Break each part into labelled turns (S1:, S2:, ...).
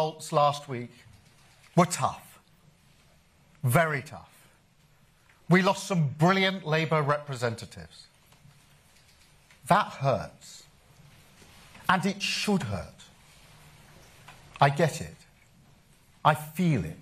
S1: results last week were tough. Very tough. We lost some brilliant Labour representatives. That hurts. And it should hurt. I get it. I feel it.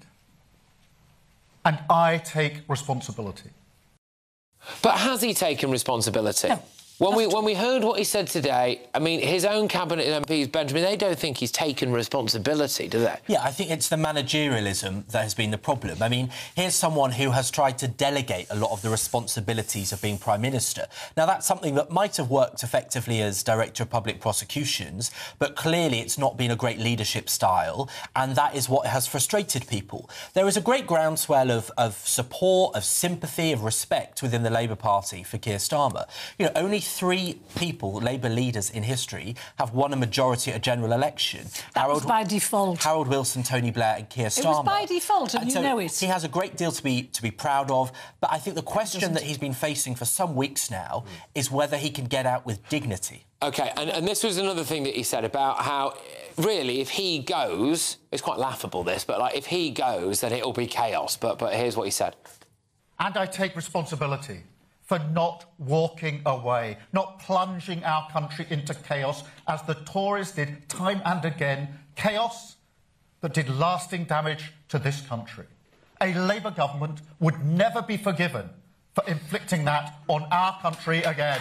S1: And I take responsibility.
S2: But has he taken responsibility?
S3: No.
S2: When we heard what he said today, I mean, his own cabinet MPs, Benjamin, they don't think he's taken responsibility, do they?
S4: Yeah, I think it's the managerialism that has been the problem. I mean, here's someone who has tried to delegate a lot of the responsibilities of being Prime Minister. Now, that's something that might have worked effectively as Director of Public Prosecutions, but clearly it's not been a great leadership style, and that is what has frustrated people. There is a great groundswell of support, of sympathy, of respect within the Labour Party for Keir Starmer. You know, only 3 people, Labour leaders in history, have won a majority at a general election.
S3: That was by default.
S4: Harold Wilson, Tony Blair and Keir Starmer.
S3: It was by default, and you know it.
S4: He has a great deal to be proud of, but I think the question that he's been facing for some weeks now is whether he can get out with dignity.
S2: OK, and this was another thing that he said about how, really, if he goes... It's quite laughable, this, but, like, if he goes, then it'll be chaos. But here's what he said.
S1: And I take responsibility for not walking away, not plunging our country into chaos, as the Tories did time and again, chaos that did lasting damage to this country. A Labour government would never be forgiven for inflicting that on our country again.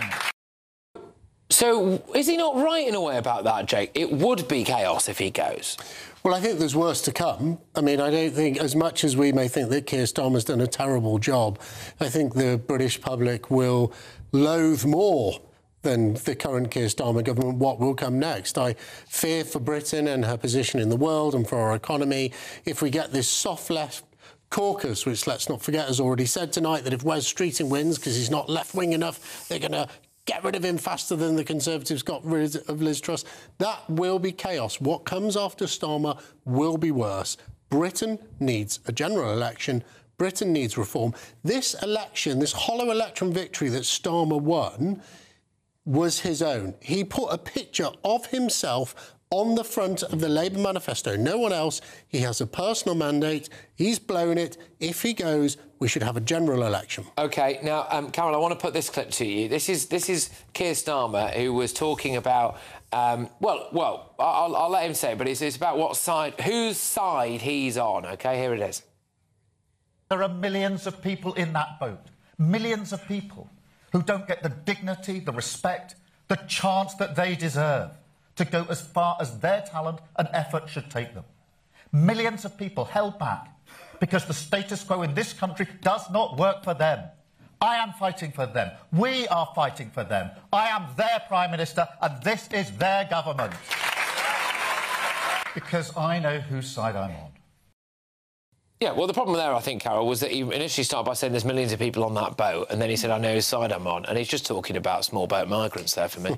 S2: So, is he not right in a way about that, Jake? It would be chaos if he goes.
S5: Well, I think there's worse to come. I mean, I don't think, as much as we may think that Keir Starmer's done a terrible job, I think the British public will loathe more than the current Keir Starmer government what will come next. I fear for Britain and her position in the world and for our economy if we get this soft left caucus, which, let's not forget, has already said tonight that if Wes Streeting wins because he's not left-wing enough, they're going to get rid of him faster than the Conservatives got rid of Liz Truss. That will be chaos. What comes after Starmer will be worse. Britain needs a general election. Britain needs reform. This election, this hollow election victory that Starmer won, was his own. He put a picture of himself on the front of the Labour manifesto. No one else. He has a personal mandate. He's blown it. If he goes, we should have a general election. OK, now,
S2: Carol, I want to put this clip to you. This is Keir Starmer, who was talking about... Well, I'll let him say it, but it's about whose side he's on. OK, here it is.
S1: There are millions of people in that boat. Millions of people who don't get the dignity, the respect, the chance that they deserve to go as far as their talent and effort should take them. Millions of people held back because the status quo in this country does not work for them. I am fighting for them. We are fighting for them. I am their Prime Minister and this is their government. Because I know whose side I'm on.
S2: Yeah, well, the problem there, I think, Carol, was that he initially started by saying there's millions of people on that boat, and then he said, I know whose side I'm on, and he's just talking about small boat migrants there for me.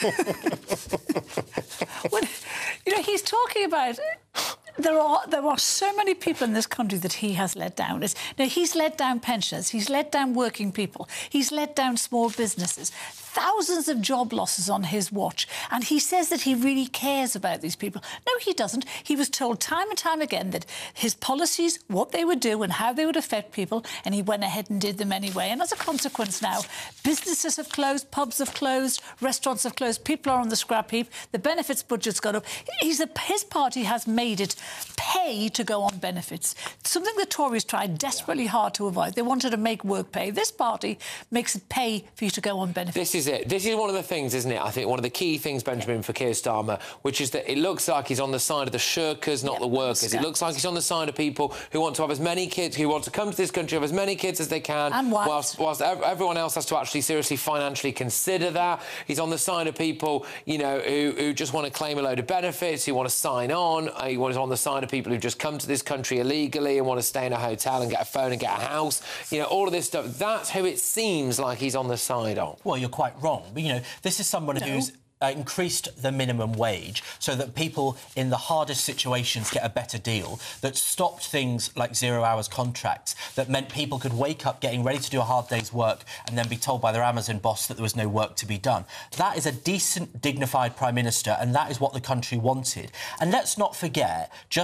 S3: Well, you know, he's talking about... There are so many people in this country that he has let down. Now, he's let down pensioners, he's let down working people, he's let down small businesses. Thousands of job losses on his watch. And he says that he really cares about these people. No, he doesn't. He was told time and time again that his policies, what they would do and how they would affect people, and he went ahead and did them anyway. And as a consequence now, businesses have closed, pubs have closed, restaurants have closed, people are on the scrap heap, the benefits budget's gone up. His party has made it pay to go on benefits, something the Tories tried desperately hard to avoid. They wanted to make work pay. This party makes it pay for you to go on benefits.
S2: This is it. This is one of the things, isn't it? I think one of the key things, Benjamin, for Keir Starmer, which is that it looks like he's on the side of the shirkers, not the workers. It looks like he's on the side of people who want to have as many kids, who want to come to this country, have as many kids as they can,
S3: and
S2: whilst everyone else has to actually seriously financially consider that. He's on the side of people, you know, who just want to claim a load of benefits, who want to sign on. He's on the side of people who just come to this country illegally and want to stay in a hotel and get a phone and get a house. You know, all of this stuff. That's who it seems like he's on the side of.
S4: Well, you're quite wrong. But, you know, this is someone who's increased the minimum wage so that people in the hardest situations get a better deal, that stopped things like 0 hours contracts, that meant people could wake up getting ready to do a hard day's work and then be told by their Amazon boss that there was no work to be done. That is a decent, dignified Prime Minister, and that is what the country wanted. And let's not forget, just